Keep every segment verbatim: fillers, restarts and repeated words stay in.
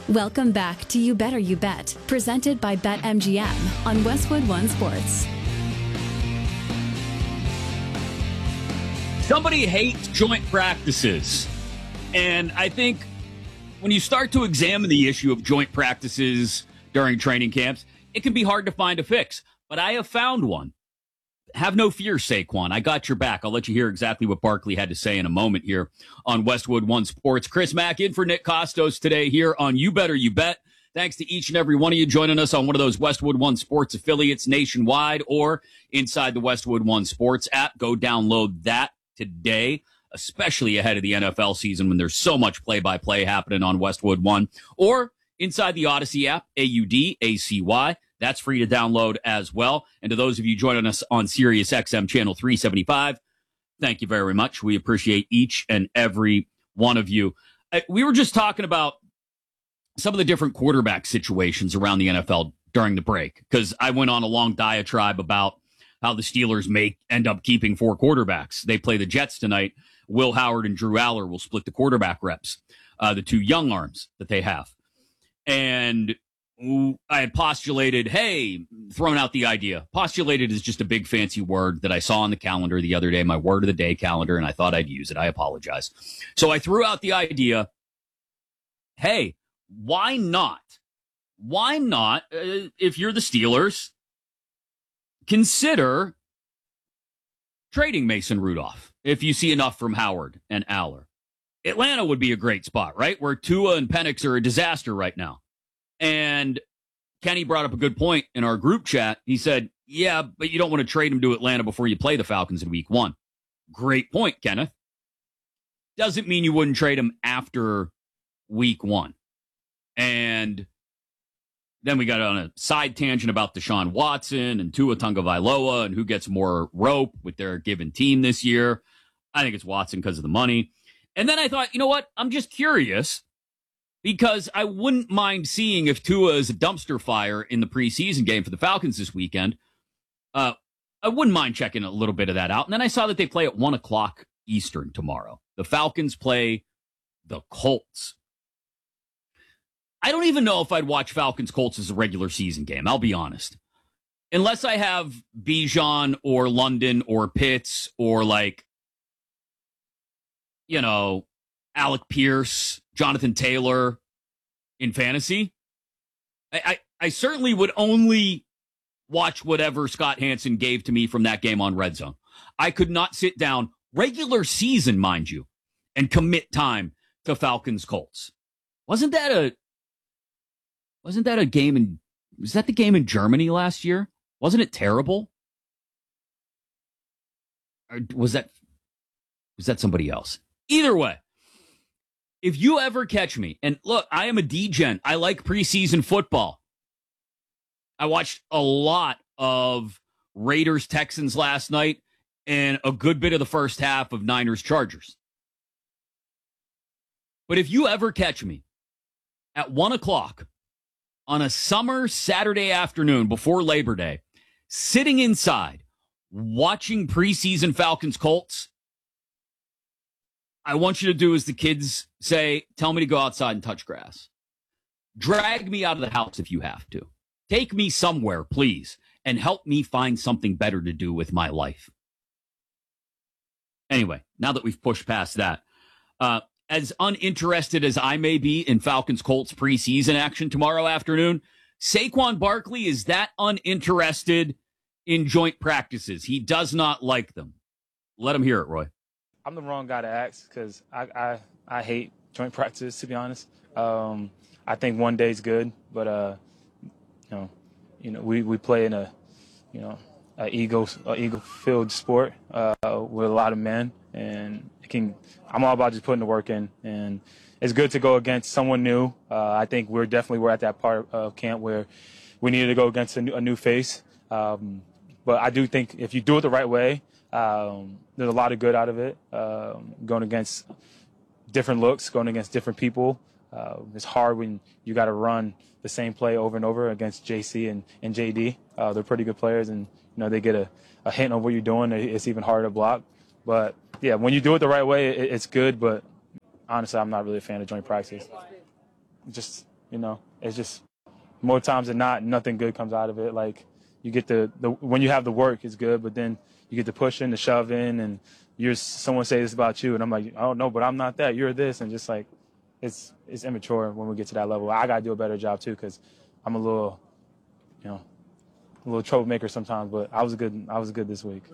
Welcome back to You Better You Bet, presented by BetMGM on Westwood One Sports. Somebody hates joint practices. And I think when you start to examine the issue of joint practices during training camps, it can be hard to find a fix. But I have found one. Have no fear, Saquon. I got your back. I'll let you hear exactly what Barkley had to say in a moment here on Westwood One Sports. Chris Mack in for Nick Costos today here on You Better You Bet. Thanks to each and every one of you joining us on one of those Westwood One Sports affiliates nationwide or inside the Westwood One Sports app. Go download that today, especially ahead of the N F L season when there's so much play-by-play happening on Westwood One. Or inside the Odyssey app, A U D A C Y. That's free to download as well. And to those of you joining us on Sirius X M channel three seventy-five, thank you very much. We appreciate each and every one of you. We were just talking about some of the different quarterback situations around the N F L during the break, because I went on a long diatribe about how the Steelers may end up keeping four quarterbacks. They play the Jets tonight. Will Howard and Drew Aller will split the quarterback reps, uh, the two young arms that they have. And I had postulated, hey, thrown out the idea. Postulated is just a big fancy word that I saw on the calendar the other day, my word of the day calendar, and I thought I'd use it. I apologize. So I threw out the idea, hey, why not? Why not, uh, if you're the Steelers, consider trading Mason Rudolph if you see enough from Howard and Aller. Atlanta would be a great spot, right? Where Tua and Penix are a disaster right now. And Kenny brought up a good point in our group chat. He said, yeah, but you don't want to trade him to Atlanta before you play the Falcons in week one. Great point, Kenneth. Doesn't mean you wouldn't trade him after week one. And then we got on a side tangent about Deshaun Watson and Tua Tagovailoa and who gets more rope with their given team this year. I think it's Watson because of the money. And then I thought, you know what? I'm just curious, because I wouldn't mind seeing if Tua is a dumpster fire in the preseason game for the Falcons this weekend. Uh, I wouldn't mind checking a little bit of that out. And then I saw that they play at one o'clock Eastern tomorrow. The Falcons play the Colts. I don't even know if I'd watch Falcons Colts as a regular season game. I'll be honest. Unless I have Bijan or London or Pitts or, like, you know, Alec Pierce, Jonathan Taylor in fantasy. I, I, I certainly would only watch whatever Scott Hansen gave to me from that game on Red Zone. I could not sit down, regular season, mind you, and commit time to Falcons Colts. Wasn't that a wasn't that a game in was that the game in Germany last year? Wasn't it terrible? Or was that was that somebody else? Either way, if you ever catch me, and look, I am a degen. I like preseason football. I watched a lot of Raiders Texans last night and a good bit of the first half of Niners Chargers. But if you ever catch me at one o'clock on a summer Saturday afternoon before Labor Day, sitting inside watching preseason Falcons Colts, I want you to do as the kids say, tell me to go outside and touch grass. Drag me out of the house if you have to. Take me somewhere, please, and help me find something better to do with my life. Anyway, now that we've pushed past that, uh, as uninterested as I may be in Falcons Colts preseason action tomorrow afternoon, Saquon Barkley is that uninterested in joint practices. He does not like them. Let him hear it, Roy. I'm the wrong guy to ask because I, I, I hate joint practice, to be honest. Um, I think one day's good, but uh, you know, you know, we, we play in a, you know, a ego a ego-filled sport uh, with a lot of men, and it can. I'm all about just putting the work in, and it's good to go against someone new. Uh, I think we're definitely we're at that part of camp where we needed to go against a new, a new face. Um, but I do think if you do it the right way. Um, there's a lot of good out of it. Um, going against different looks, going against different people. Uh, it's hard when you got to run the same play over and over against J C and, and J D. Uh, they're pretty good players, and you know they get a, a hint on what you're doing. It's even harder to block. But yeah, when you do it the right way, it, it's good. But honestly, I'm not really a fan of joint practice. Just You know, it's just more times than not, nothing good comes out of it. Like you get the, the when you have the work, it's good, but then you get the pushing, the shoving, and you're someone say this about you, and I'm like, oh no, but I'm not that. You're this, and just like it's it's immature when we get to that level. I gotta do a better job too, because I'm a little, you know, a little troublemaker sometimes. But I was good. I was good this week.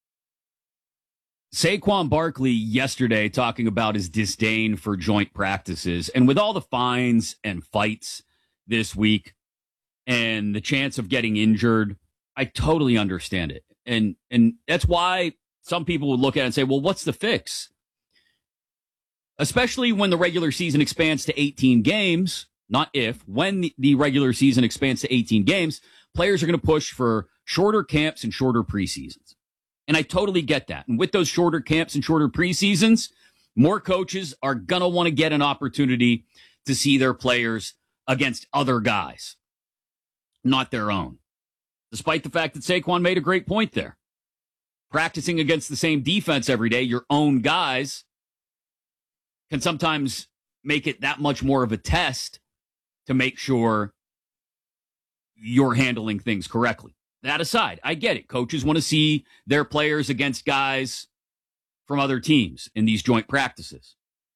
Saquon Barkley yesterday talking about his disdain for joint practices, and with all the fines and fights this week and the chance of getting injured, I totally understand it. And and that's why some people would look at it and say, well, what's the fix? Especially when the regular season expands to eighteen games, not if, when the, the regular season expands to eighteen games, players are going to push for shorter camps and shorter preseasons. And I totally get that. And with those shorter camps and shorter preseasons, more coaches are going to want to get an opportunity to see their players against other guys, not their own. Despite the fact that Saquon made a great point there. Practicing against the same defense every day, your own guys, can sometimes make it that much more of a test to make sure you're handling things correctly. That aside, I get it. Coaches want to see their players against guys from other teams in these joint practices.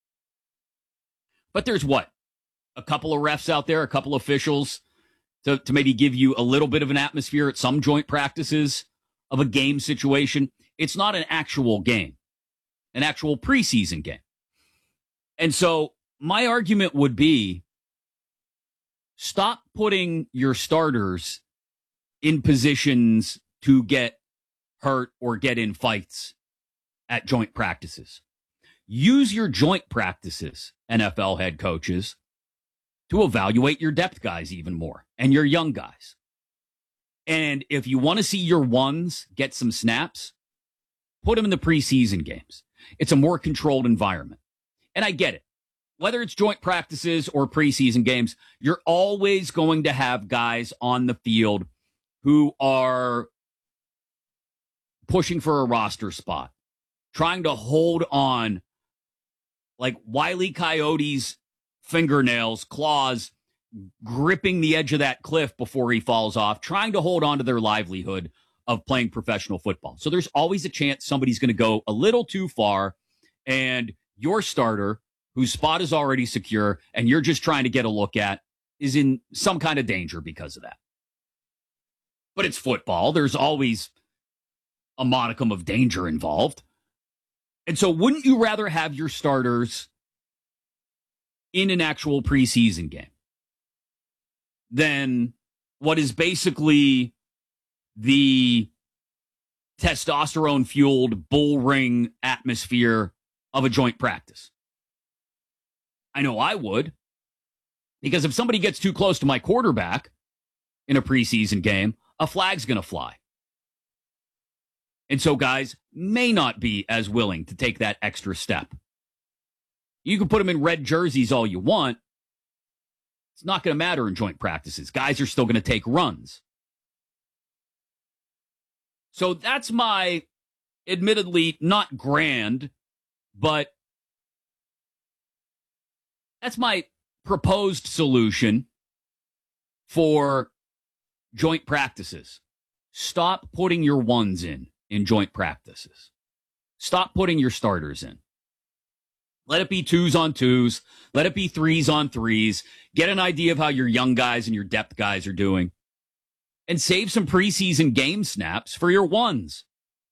But there's what? A couple of refs out there, a couple of officials to, to maybe give you a little bit of an atmosphere at some joint practices of a game situation. It's not an actual game, an actual preseason game. And so my argument would be, stop putting your starters in positions to get hurt or get in fights at joint practices. Use your joint practices, N F L head coaches, to evaluate your depth guys even more and your young guys. And if you want to see your ones get some snaps, put them in the preseason games. It's a more controlled environment. And I get it. Whether it's joint practices or preseason games, you're always going to have guys on the field who are pushing for a roster spot, trying to hold on like Wile E. Coyote's fingernails, claws, gripping the edge of that cliff before he falls off, trying to hold on to their livelihood of playing professional football. So there's always a chance somebody's going to go a little too far, and your starter, whose spot is already secure and you're just trying to get a look at, is in some kind of danger because of that. But it's football. There's always a modicum of danger involved. And so wouldn't you rather have your starters in an actual preseason game than what is basically the testosterone-fueled bull ring atmosphere of a joint practice? I know I would. Because if somebody gets too close to my quarterback in a preseason game, a flag's going to fly. And so guys may not be as willing to take that extra step. You can put them in red jerseys all you want. It's not going to matter in joint practices. Guys are still going to take runs. So that's my, admittedly, not grand, but that's my proposed solution for joint practices. Stop putting your ones in in joint practices. Stop putting your starters in. Let it be twos on twos. Let it be threes on threes. Get an idea of how your young guys and your depth guys are doing. And save some preseason game snaps for your ones.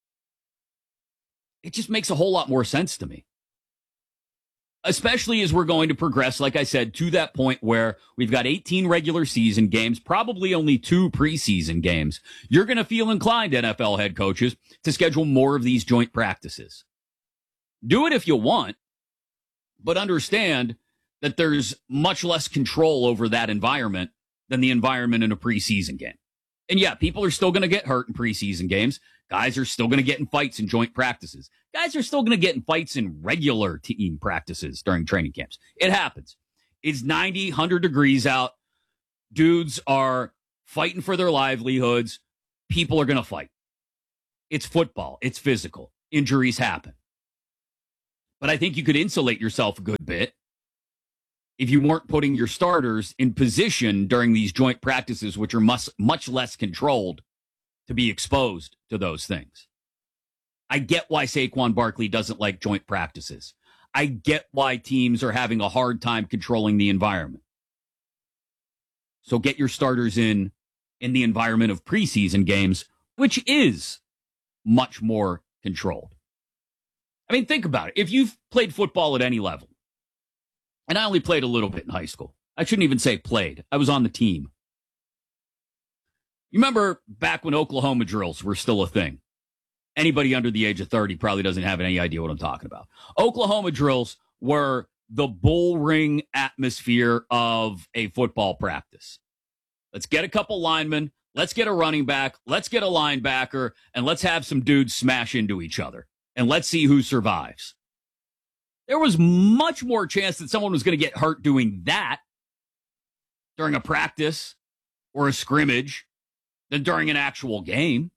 It just makes a whole lot more sense to me. Especially as we're going to progress, like I said, to that point where we've got eighteen regular season games, probably only two preseason games. You're going to feel inclined, N F L head coaches, to schedule more of these joint practices. Do it if you want, but understand that there's much less control over that environment than the environment in a preseason game. And yeah, people are still going to get hurt in preseason games. Guys are still going to get in fights in joint practices. Guys are still going to get in fights in regular team practices during training camps. It happens. It's ninety, one hundred degrees out. Dudes are fighting for their livelihoods. People are going to fight. It's football. It's physical. Injuries happen. But I think you could insulate yourself a good bit if you weren't putting your starters in position during these joint practices, which are much, much less controlled, to be exposed to those things. I get why Saquon Barkley doesn't like joint practices. I get why teams are having a hard time controlling the environment. So get your starters in in the environment of preseason games, which is much more controlled. I mean, think about it. If you've played football at any level, and I only played a little bit in high school. I shouldn't even say played. I was on the team. You remember back when Oklahoma drills were still a thing? Anybody under the age of thirty probably doesn't have any idea what I'm talking about. Oklahoma drills were the bull ring atmosphere of a football practice. Let's get a couple linemen. Let's get a running back. Let's get a linebacker. And let's have some dudes smash into each other. And let's see who survives. There was much more chance that someone was going to get hurt doing that during a practice or a scrimmage than during an actual game.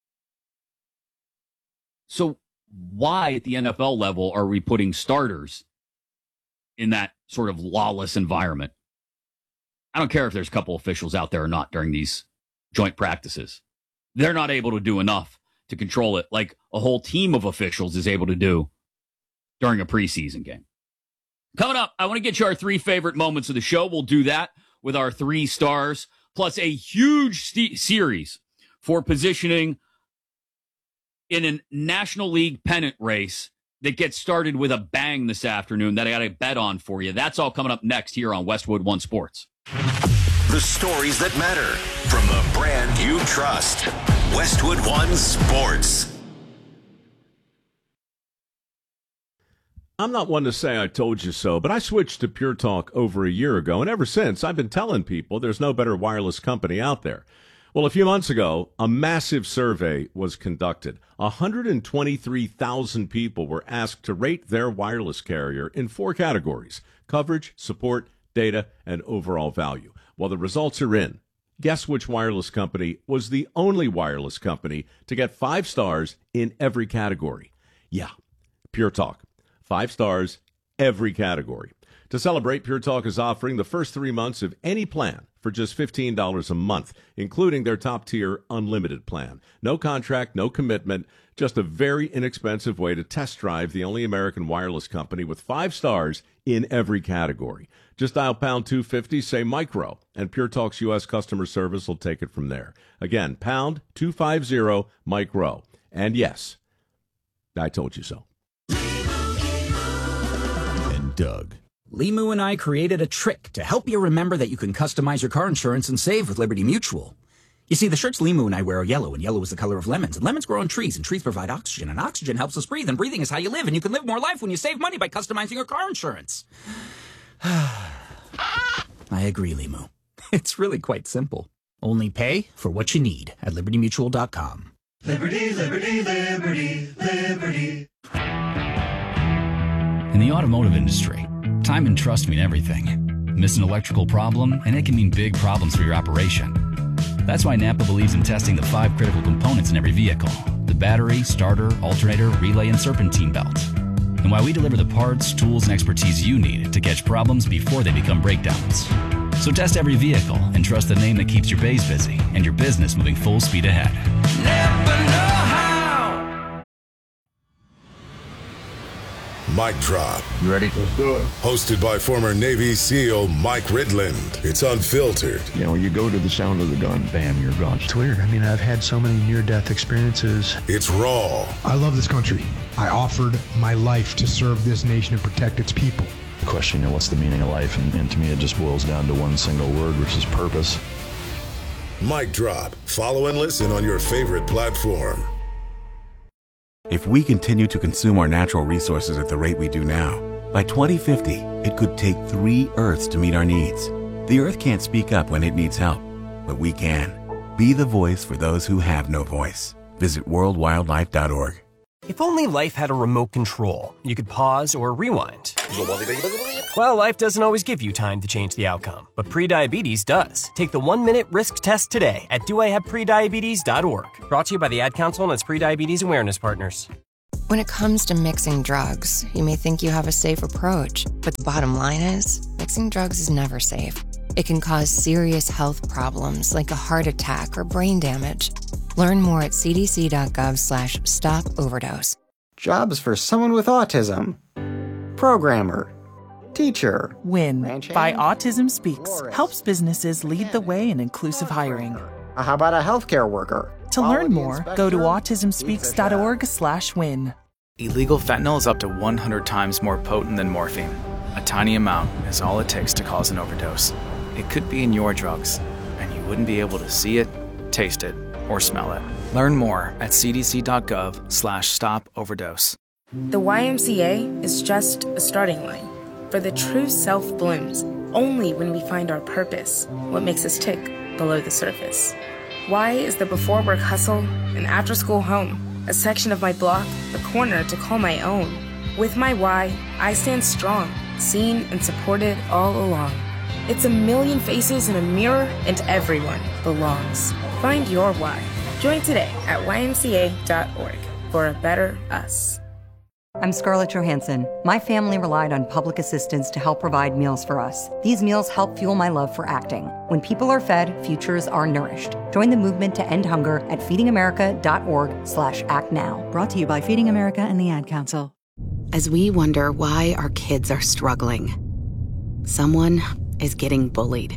So why at the N F L level are we putting starters in that sort of lawless environment? I don't care if there's a couple officials out there or not during these joint practices. They're not able to do enough to control it like a whole team of officials is able to do during a preseason game. Coming up, I want to get you our three favorite moments of the show. We'll do that with our three stars, plus a huge st- series for positioning in a National League pennant race that gets started with a bang this afternoon that I got a bet on for you. That's all coming up next here on Westwood One Sports. The stories that matter from the brand you trust. Westwood One Sports. I'm not one to say I told you so, but I switched to Pure Talk over a year ago, and ever since I've been telling people there's no better wireless company out there. Well, a few months ago, a massive survey was conducted. one hundred twenty-three thousand people were asked to rate their wireless carrier in four categories: coverage, support, data, and overall value. Well, the results are in. Guess which wireless company was the only wireless company to get five stars in every category? Yeah, Pure Talk. Five stars, every category. To celebrate, Pure Talk is offering the first three months of any plan for just fifteen dollars a month, including their top-tier unlimited plan. No contract, no commitment, just a very inexpensive way to test drive the only American wireless company with five stars in every category. Just dial pound two fifty, say micro, and Pure Talk's U S customer service will take it from there. Again, pound two fifty, micro. And yes, I told you so. And Doug. Limu and I created a trick to help you remember that you can customize your car insurance and save with Liberty Mutual. You see, the shirts Limu and I wear are yellow, and yellow is the color of lemons, and lemons grow on trees, and trees provide oxygen, and oxygen helps us breathe, and breathing is how you live, and you can live more life when you save money by customizing your car insurance. I agree, Limu. It's really quite simple. Only pay for what you need at liberty mutual dot com. Liberty, liberty, liberty, liberty. In the automotive industry, time and trust mean everything. Miss an electrical problem, and it can mean big problems for your operation. That's why Napa believes in testing the five critical components in every vehicle: the battery, starter, alternator, relay, and serpentine belt. And why we deliver the parts, tools, and expertise you need to catch problems before they become breakdowns. So test every vehicle and trust the name that keeps your bays busy and your business moving full speed ahead. Never know how. Mic Drop. You ready? Let's do it. Hosted by former Navy SEAL Mike Ridland. It's unfiltered. You know, you go to the sound of the gun, bam, you're gone. It's weird. I mean, I've had so many near-death experiences. It's raw. I love this country. I offered my life to serve this nation and protect its people. The question, you know, what's the meaning of life? And, and to me, it just boils down to one single word, which is purpose. Mic Drop. Follow and listen on your favorite platform. If we continue to consume our natural resources at the rate we do now, by twenty fifty, it could take three Earths to meet our needs. The Earth can't speak up when it needs help, but we can. Be the voice for those who have no voice. Visit world wildlife dot org. If only life had a remote control, you could pause or rewind. Well, life doesn't always give you time to change the outcome, but prediabetes does. Take the one-minute risk test today at do I have prediabetes dot org. Brought to you by the Ad Council and its prediabetes awareness partners. When it comes to mixing drugs, you may think you have a safe approach, but the bottom line is, mixing drugs is never safe. It can cause serious health problems like a heart attack or brain damage. Learn more at cdc.gov slash stop overdose. Jobs for someone with autism. Programmer. Teacher. WIN by Autism Speaks helps businesses lead the way in inclusive hiring. How about a healthcare worker? To learn more, go to autismspeaks.org slash win. Illegal fentanyl is up to one hundred times more potent than morphine. A tiny amount is all it takes to cause an overdose. It could be in your drugs, and you wouldn't be able to see it, taste it, or smell it. Learn more at cdc.gov slash stop overdose. The Y M C A is just a starting line. For the true self blooms only when we find our purpose, what makes us tick below the surface. Y is the before work hustle, an after school home, a section of my block, a corner to call my own. With my Y, I stand strong, seen and supported all along. It's a million faces in a mirror, and everyone belongs. Find your why. Join today at y m c a dot org for a better us. I'm Scarlett Johansson. My family relied on public assistance to help provide meals for us. These meals help fuel my love for acting. When people are fed, futures are nourished. Join the movement to end hunger at feedingamerica.org slash act now. Brought to you by Feeding America and the Ad Council. As we wonder why our kids are struggling, someone is getting bullied.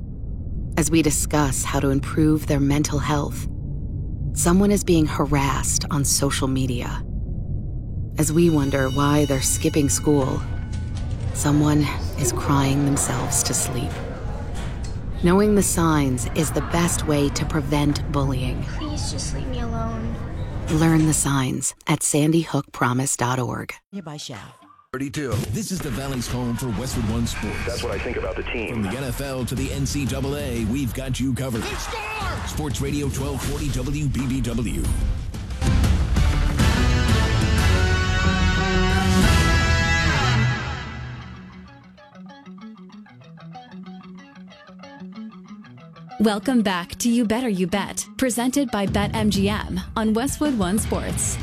As we discuss how to improve their mental health, someone is being harassed on social media. As we wonder why they're skipping school, someone is crying themselves to sleep. Knowing the signs is the best way to prevent bullying. Please just leave me alone. Learn the signs at sandy hook promise dot org. Nearby Shell. thirty-two. This is the Valley's home for Westwood One Sports. That's what I think about the team. From the N F L to the N C double A, we've got you covered. Sports Radio twelve forty W B B W. Welcome back to You Better You Bet, presented by BetMGM on Westwood One Sports.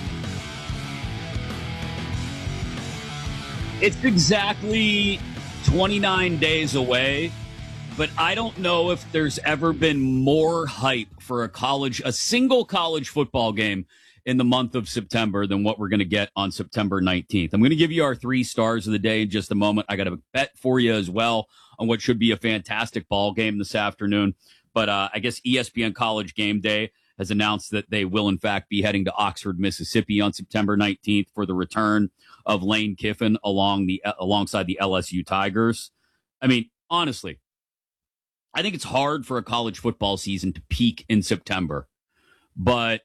It's exactly twenty-nine days away, but I don't know if there's ever been more hype for a college, a single college football game in the month of September than what we're going to get on September nineteenth. I'm going to give you our three stars of the day in just a moment. I got a bet for you as well on what should be a fantastic ball game this afternoon. But uh, I guess E S P N College Game Day has announced that they will, in fact, be heading to Oxford, Mississippi on September nineteenth for the return of Lane Kiffin along the uh, alongside the L S U Tigers. I mean, honestly, I think it's hard for a college football season to peak in September, but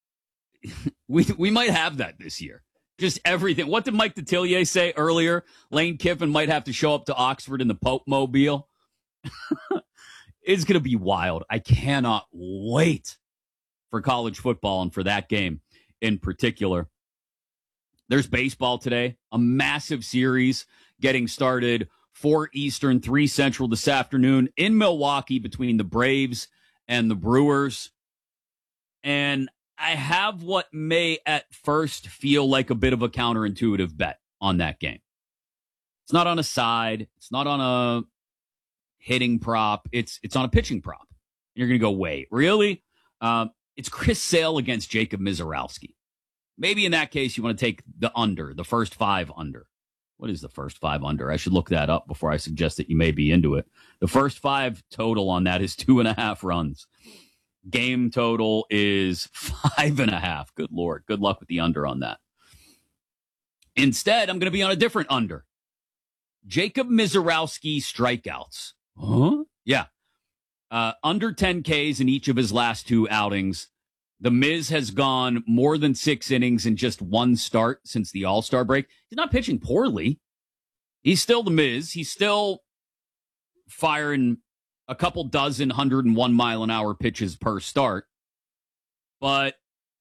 we we might have that this year. Just everything. What did Mike Detillier say earlier? Lane Kiffin might have to show up to Oxford in the Pope Mobile. It's going to be wild. I cannot wait for college football and for that game in particular. There's baseball today, a massive series getting started four Eastern, three Central this afternoon in Milwaukee between the Braves and the Brewers. And I have what may at first feel like a bit of a counterintuitive bet on that game. It's not on a side. It's not on a hitting prop. It's it's on a pitching prop. You're going to go, wait, really? Um, it's Chris Sale against Jacob Mizorowski. Maybe in that case, you want to take the under, the first five under. What is the first five under? I should look that up before I suggest that you may be into it. The first five total on that is two and a half runs. Game total is five and a half. Good Lord. Good luck with the under on that. Instead, I'm going to be on a different under. Jacob Mizorowski strikeouts. Huh? Yeah. Uh, under ten Ks in each of his last two outings. The Miz has gone more than six innings in just one start since the All-Star break. He's not pitching poorly. He's still the Miz. He's still firing a couple dozen one hundred one mile an hour pitches per start. But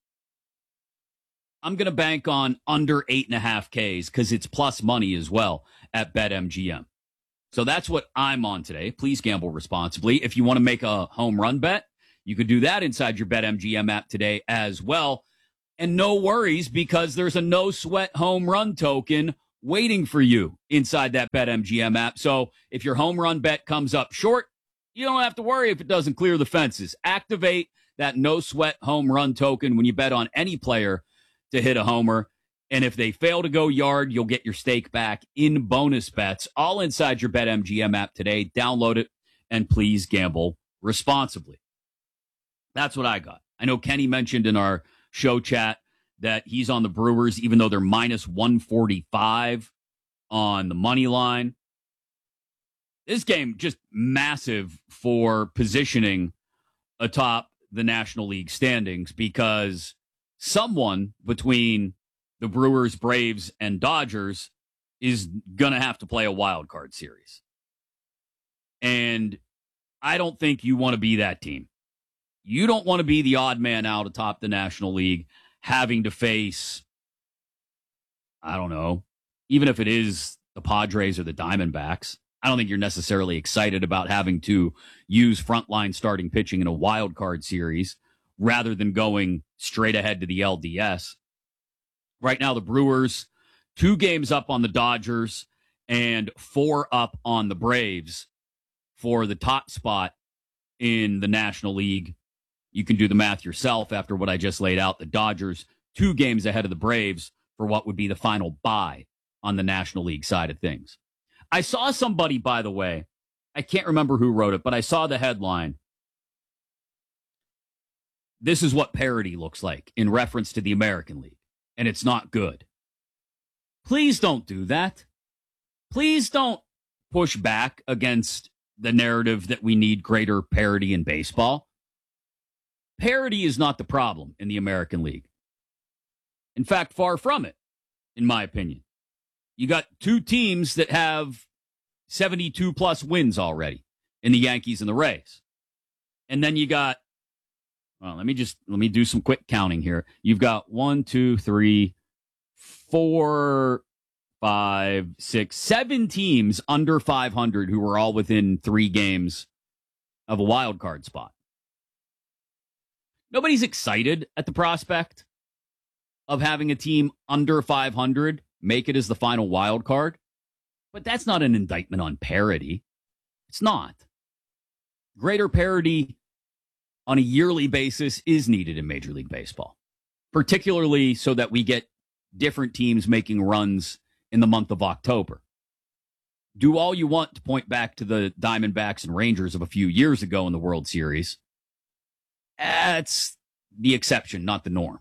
I'm going to bank on under eight and a half Ks because it's plus money as well at BetMGM. So that's what I'm on today. Please gamble responsibly. If you want to make a home run bet, you could do that inside your BetMGM app today as well. And no worries, because there's a no-sweat home run token waiting for you inside that BetMGM app. So if your home run bet comes up short, you don't have to worry if it doesn't clear the fences. Activate that no-sweat home run token when you bet on any player to hit a homer. And if they fail to go yard, you'll get your stake back in bonus bets, all inside your BetMGM app today. Download it, and please gamble responsibly. That's what I got. I know Kenny mentioned in our show chat that he's on the Brewers, even though they're minus one forty-five on the money line. This game just massive for positioning atop the National League standings, because someone between the Brewers, Braves, and Dodgers is going to have to play a wild card series. And I don't think you want to be that team. You don't want to be the odd man out atop the National League having to face, I don't know, even if it is the Padres or the Diamondbacks. I don't think you're necessarily excited about having to use frontline starting pitching in a wild card series rather than going straight ahead to the L D S. Right now, the Brewers, two games up on the Dodgers and four up on the Braves for the top spot in the National League. You can do the math yourself after what I just laid out. The Dodgers, two games ahead of the Braves for what would be the final bye on the National League side of things. I saw somebody, by the way, I can't remember who wrote it, but I saw the headline. This is what parity looks like in reference to the American League, and it's not good. Please don't do that. Please don't push back against the narrative that we need greater parity in baseball. Parity is not the problem in the American League. In fact, far from it, in my opinion. You got two teams that have seventy-two plus wins already in the Yankees and the Rays. And then you got, well, let me just, let me do some quick counting here. You've got one, two, three, four, five, six, seven teams under five hundred who are all within three games of a wild card spot. Nobody's excited at the prospect of having a team under five hundred make it as the final wild card, but that's not an indictment on parity. It's not. Greater parity on a yearly basis is needed in Major League Baseball, particularly so that we get different teams making runs in the month of October. Do all you want to point back to the Diamondbacks and Rangers of a few years ago in the World Series. That's the exception, not the norm.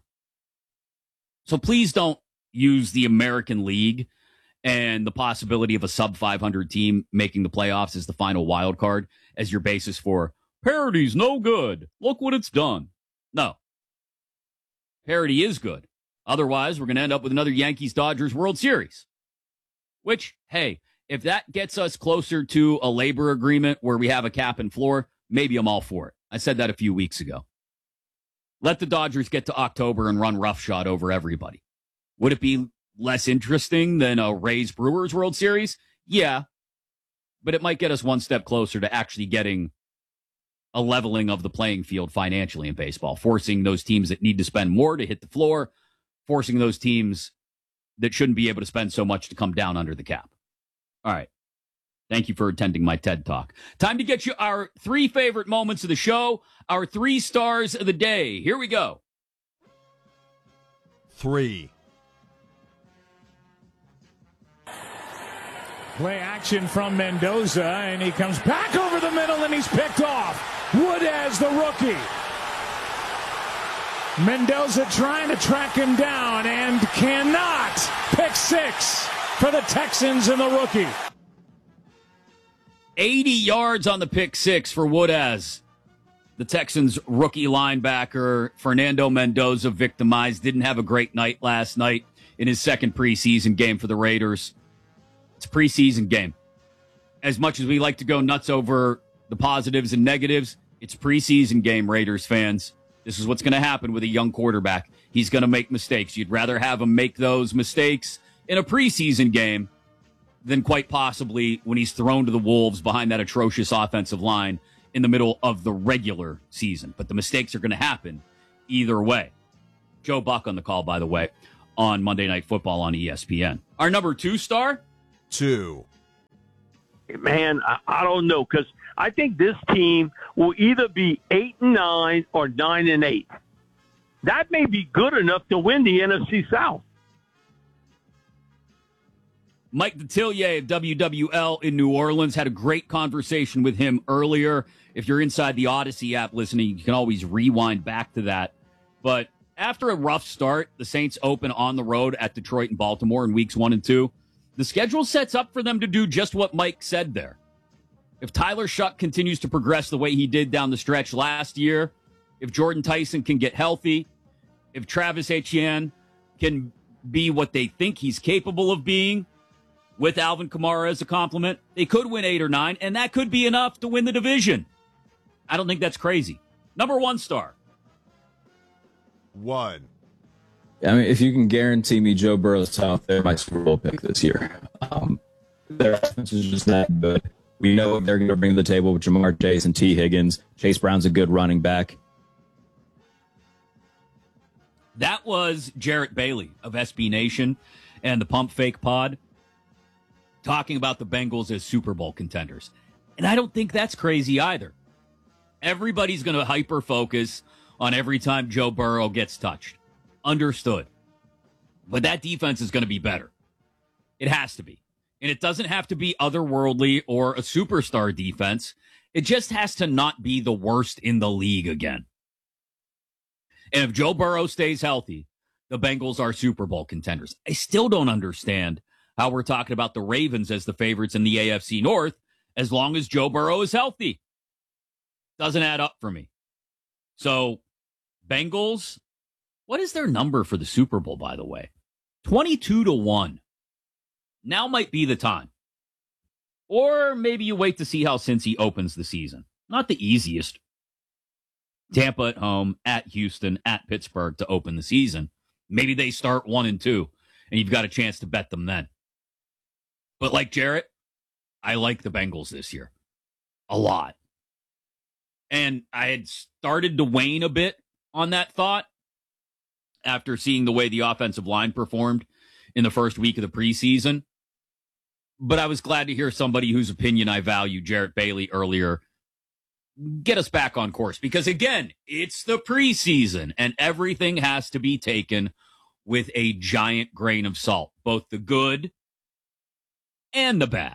So please don't use the American League and the possibility of a sub five hundred team making the playoffs as the final wild card as your basis for parity's no good. Look what it's done. No. Parity is good. Otherwise, we're going to end up with another Yankees-Dodgers World Series. Which, hey, if that gets us closer to a labor agreement where we have a cap and floor, maybe I'm all for it. I said that a few weeks ago. Let the Dodgers get to October and run roughshod over everybody. Would it be less interesting than a Rays-Brewers World Series? Yeah, but it might get us one step closer to actually getting a leveling of the playing field financially in baseball, forcing those teams that need to spend more to hit the floor, forcing those teams that shouldn't be able to spend so much to come down under the cap. All right. Thank you for attending my TED Talk. Time to get you our three favorite moments of the show, our three stars of the day. Here we go. Three. Play action from Mendoza, and he comes back over the middle, and he's picked off. Woodaz, the rookie. Mendoza trying to track him down and cannot. Pick six for the Texans and the rookie. eighty yards on the pick six for Woodaz. The Texans rookie linebacker, Fernando Mendoza, victimized. Didn't have a great night last night in his second preseason game for the Raiders. It's a preseason game. As much as we like to go nuts over the positives and negatives, it's a preseason game, Raiders fans. This is what's going to happen with a young quarterback. He's going to make mistakes. You'd rather have him make those mistakes in a preseason game than quite possibly when he's thrown to the wolves behind that atrocious offensive line in the middle of the regular season. But the mistakes are going to happen either way. Joe Buck on the call, by the way, on Monday Night Football on E S P N. Our number two star? Two. Man, I, I don't know, because I think this team will either be eight and nine or nine and eight. That may be good enough to win the N F C South. Mike Detillier of W W L in New Orleans. Had a great conversation with him earlier. If you're inside the Odyssey app listening, you can always rewind back to that. But after a rough start, the Saints open on the road at Detroit and Baltimore in weeks one and two. The schedule sets up for them to do just what Mike said there. If Tyler Shuck continues to progress the way he did down the stretch last year, if Jordan Tyson can get healthy, if Travis Etienne can be what they think he's capable of being, with Alvin Kamara as a compliment, they could win eight or nine, and that could be enough to win the division. I don't think that's crazy. Number one star. One. I mean, if you can guarantee me Joe Burrow's out there, my Super Bowl pick this year. Um, their offense is just that good. We know what they're going to bring to the table with Jamar Chase and T. Higgins. Chase Brown's a good running back. That was Jarrett Bailey of S B Nation and the Pump Fake Pod talking about the Bengals as Super Bowl contenders. And I don't think that's crazy either. Everybody's going to hyper-focus on every time Joe Burrow gets touched. Understood. But that defense is going to be better. It has to be. And it doesn't have to be otherworldly or a superstar defense. It just has to not be the worst in the league again. And if Joe Burrow stays healthy, the Bengals are Super Bowl contenders. I still don't understand how we're talking about the Ravens as the favorites in the A F C North as long as Joe Burrow is healthy. Doesn't add up for me. So, Bengals, what is their number for the Super Bowl, by the way? twenty-two to one. Now might be the time. Or maybe you wait to see how Cincy opens the season. Not the easiest. Tampa at home, at Houston, at Pittsburgh to open the season. Maybe they start one and two, and you've got a chance to bet them then. But like Jarrett, I like the Bengals this year. A lot. And I had started to wane a bit on that thought after seeing the way the offensive line performed in the first week of the preseason. But I was glad to hear somebody whose opinion I value, Jarrett Bailey, earlier, get us back on course. Because, again, it's the preseason, and everything has to be taken with a giant grain of salt, both the good and the bad.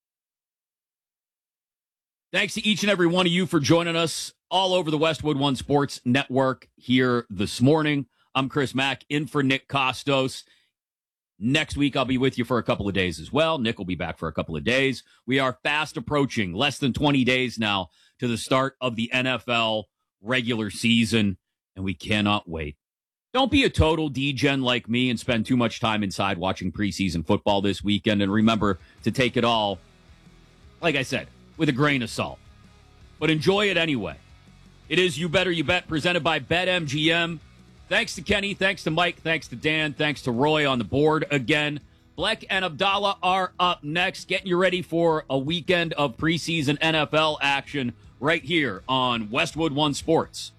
Thanks to each and every one of you for joining us all over the Westwood One Sports Network here this morning. I'm Chris Mack, in for Nick Costos. Next week, I'll be with you for a couple of days as well. Nick will be back for a couple of days. We are fast approaching, less than twenty days now, to the start of the N F L regular season, and we cannot wait. Don't be a total degen like me and spend too much time inside watching preseason football this weekend, and remember to take it all, like I said, with a grain of salt. But enjoy it anyway. It is You Better You Bet, presented by BetMGM. Thanks to Kenny, thanks to Mike, thanks to Dan, thanks to Roy on the board again. Bleck and Abdallah are up next, getting you ready for a weekend of preseason N F L action right here on Westwood One Sports.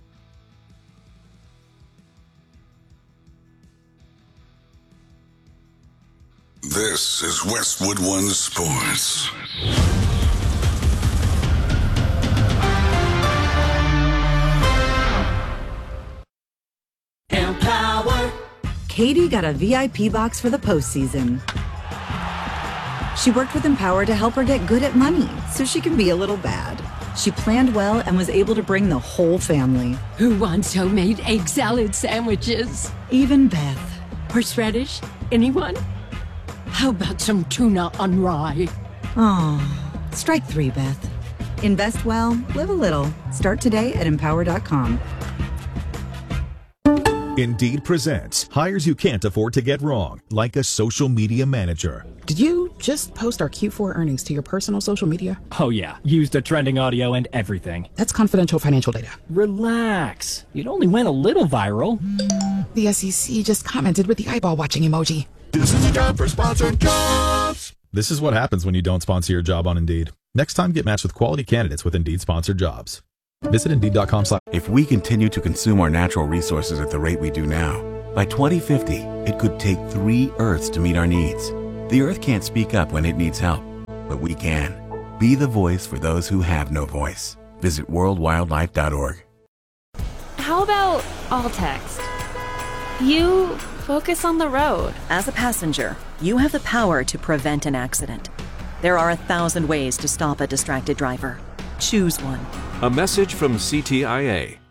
This is Westwood One Sports. Empower. Katie got a V I P box for the postseason. She worked with Empower to help her get good at money so she can be a little bad. She planned well and was able to bring the whole family. Who wants homemade egg salad sandwiches? Even Beth. Horseradish? Anyone? How about some tuna on rye? Oh, strike three, Beth. Invest well, live a little. Start today at empower dot com. Indeed presents hires you can't afford to get wrong, like a social media manager. Did you just post our Q four earnings to your personal social media? Oh yeah, used a trending audio and everything. That's confidential financial data. Relax. It only went a little viral. The S E C just commented with the eyeball watching emoji. This is a job for sponsored jobs. This is what happens when you don't sponsor your job on Indeed. Next time, get matched with quality candidates with Indeed sponsored jobs. Visit Indeed dot com slash. If we continue to consume our natural resources at the rate we do now, by twenty fifty, it could take three Earths to meet our needs. The Earth can't speak up when it needs help, but we can. Be the voice for those who have no voice. Visit world wildlife dot org. How about all text? You focus on the road. As a passenger, you have the power to prevent an accident. There are a thousand ways to stop a distracted driver. Choose one. A message from C T I A.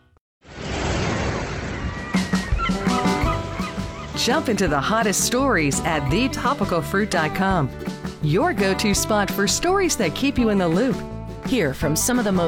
Jump into the hottest stories at the topical fruit dot com. Your go-to spot for stories that keep you in the loop. Hear from some of the most